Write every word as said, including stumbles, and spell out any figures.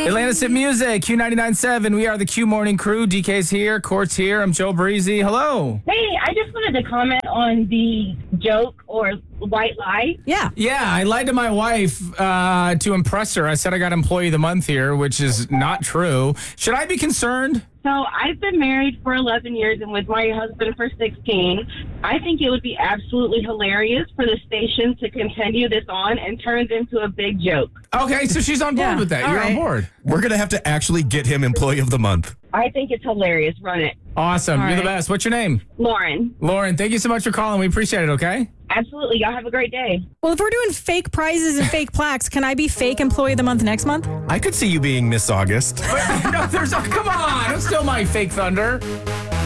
Atlantis at Music, Q ninety-nine point seven. We are the Q Morning Crew. D K's here. Court's here. I'm Joe Breezy. Hello. Hey, I just wanted to comment on the joke or white lie. Yeah. Yeah, I lied to my wife uh, to impress her. I said I got Employee of the Month here, which is not true. Should I be concerned? So I've been married for eleven years and with my husband for sixteen. I think it would be absolutely hilarious for the station to continue this on and turn it into a big joke. Okay, so she's on board Yeah, with that. all You're right. on board. We're going to have to actually get him Employee of the Month. I think it's hilarious. Run it. Awesome. All You're the right. best. What's your name? Lauren. Lauren, thank you so much for calling. We appreciate it, okay? Absolutely. Y'all have a great day. Well, if we're doing fake prizes and fake plaques, can I be fake employee of the month next month? I could see you being Miss August. no, there's a, come on. Don't steal my fake thunder.